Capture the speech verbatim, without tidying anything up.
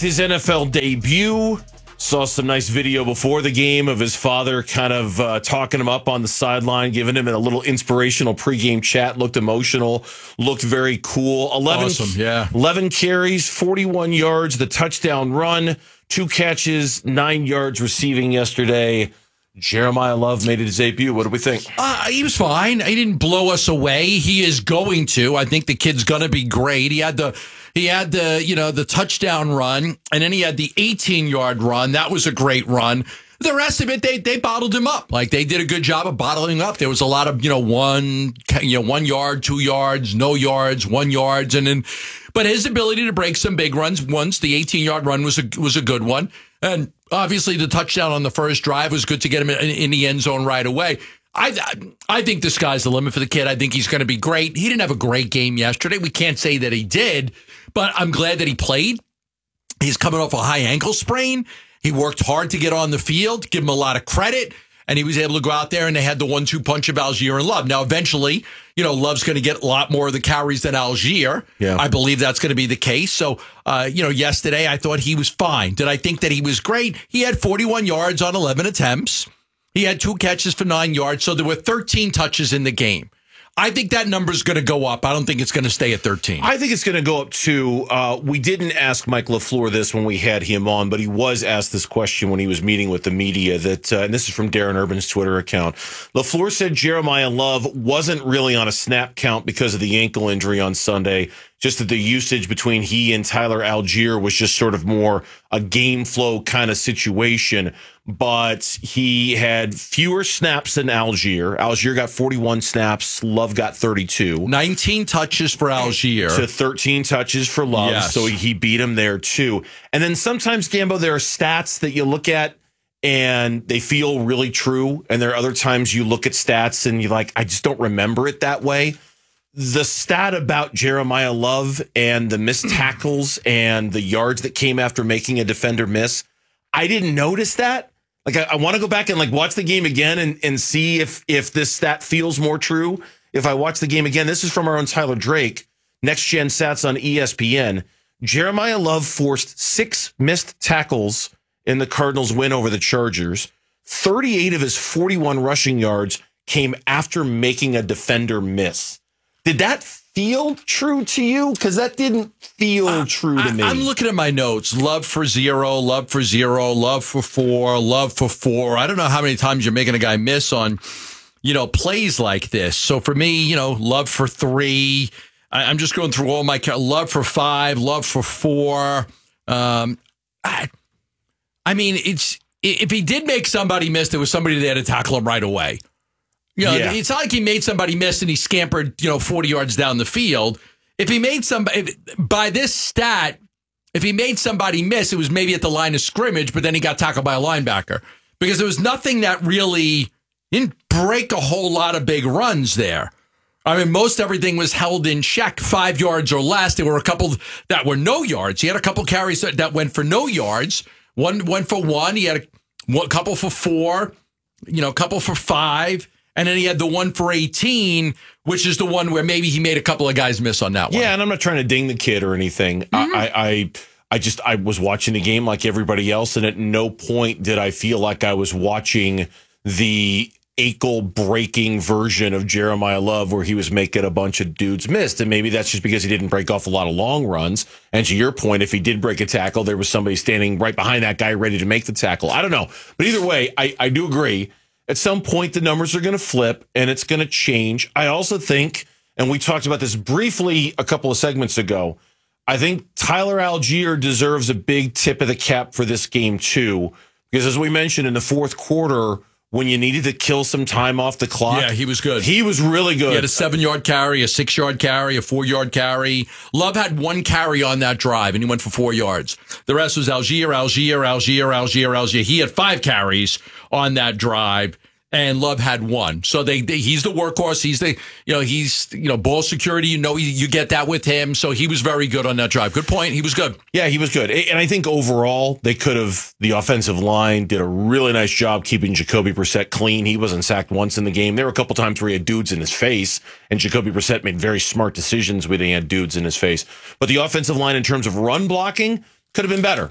his N F L debut. Saw some nice video before the game of his father kind of uh, talking him up on the sideline, giving him a little inspirational pregame chat. Looked emotional, looked very cool. eleven, awesome, yeah. eleven carries, forty-one yards, the touchdown run, two catches, nine yards receiving yesterday. Jeremiah Love made his debut. What do we think? Uh, he was fine. He didn't blow us away. He is going to. I think the kid's going to be great. He had the he had the you know the touchdown run, and then he had the eighteen yard run. That was a great run. The rest of it, they they bottled him up. Like they did a good job of bottling him up. There was a lot of you know one you know one yard, two yards, no yards, one yards, and then. But his ability to break some big runs. Once the eighteen yard run was a was a good one, and obviously the touchdown on the first drive was good to get him in, in the end zone right away. I I think the sky's the limit for the kid. I think he's going to be great. He didn't have a great game yesterday. We can't say that he did, but I'm glad that he played. He's coming off a high ankle sprain. He worked hard to get on the field. Give him a lot of credit. And he was able to go out there and they had the one two punch of Algier and Love. Now, eventually, you know, Love's going to get a lot more of the carries than Algier. Yeah. I believe that's going to be the case. So, uh, you know, yesterday I thought he was fine. Did I think that he was great? He had forty-one yards on eleven attempts. He had two catches for nine yards. So there were thirteen touches in the game. I think that number is going to go up. I don't think it's going to stay at thirteen. I think it's going to go up too. Uh, we didn't ask Mike LaFleur this when we had him on, but he was asked this question when he was meeting with the media. That, uh, and this is from Darren Urban's Twitter account. LaFleur said Jeremiah Love wasn't really on a snap count because of the ankle injury on Sunday. Just that the usage between he and Tyler Algier was just sort of more a game flow kind of situation. But he had fewer snaps than Algier. Algier got forty-one snaps. Love got thirty-two. nineteen touches for Algier. To thirteen touches for Love. Yes. So he beat him there too. And then sometimes, Gambo, there are stats that you look at and they feel really true. And there are other times you look at stats and you're like, I just don't remember it that way. The stat about Jeremiah Love and the missed tackles and the yards that came after making a defender miss, I didn't notice that. Like, I, I want to go back and like watch the game again and, and see if if this stat feels more true. If I watch the game again, this is from our own Tyler Drake, Next Gen Stats on E S P N. Jeremiah Love forced six missed tackles in the Cardinals' win over the Chargers. thirty-eight of his forty-one rushing yards came after making a defender miss. Did that feel true to you? Because that didn't feel uh, true to I, me. I'm looking at my notes. Love for zero, love for zero, love for four, love for four. I don't know how many times you're making a guy miss on, you know, plays like this. So for me, you know, love for three. I, I'm just going through all my love for five, love for four. Um, I, I mean, it's if he did make somebody miss, there was somebody there to tackle him right away. You know, yeah. It's not like he made somebody miss and he scampered, you know, forty yards down the field. If he made somebody, by this stat, if he made somebody miss, it was maybe at the line of scrimmage, but then he got tackled by a linebacker. Because there was nothing that really didn't break a whole lot of big runs there. I mean, most everything was held in check, five yards or less. There were a couple that were no yards. He had a couple carries that, that went for no yards. One went for one. He had a, a couple for four, you know, a couple for five. And then he had the one for eighteen, which is the one where maybe he made a couple of guys miss on that one. Yeah, and I'm not trying to ding the kid or anything. Mm-hmm. I, I, I just I was watching the game like everybody else, and at no point did I feel like I was watching the ankle-breaking version of Jeremiah Love where he was making a bunch of dudes miss. And maybe that's just because he didn't break off a lot of long runs. And to your point, if he did break a tackle, there was somebody standing right behind that guy ready to make the tackle. I don't know. But either way, I, I do agree. At some point, the numbers are going to flip and it's going to change. I also think, and we talked about this briefly a couple of segments ago, I think Tyler Algier deserves a big tip of the cap for this game too. Because as we mentioned in the fourth quarter, when you needed to kill some time off the clock. Yeah, he was good. He was really good. He had a seven-yard carry, a six-yard carry, a four-yard carry. Love had one carry on that drive, and he went for four yards. The rest was Algier, Algier, Algier, Algier, Algier. He had five carries on that drive, and Love had one. So they, they he's the workhorse. He's the, you know, he's, you know, ball security. You know, you, you get that with him. So he was very good on that drive. Good point. He was good. Yeah, he was good. And I think overall, they could have, the offensive line did a really nice job keeping Jacoby Brissett clean. He wasn't sacked once in the game. There were a couple times where he had dudes in his face, and Jacoby Brissett made very smart decisions when he had dudes in his face. But the offensive line, in terms of run blocking, could have been better.